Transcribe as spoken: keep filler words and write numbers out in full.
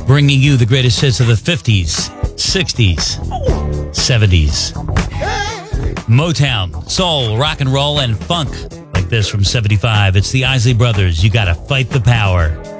bringing you the greatest hits of the fifties, sixties, seventies. Motown, soul, rock and roll, and funk. Like this from seventy-five. It's the Isley Brothers. You gotta fight the power.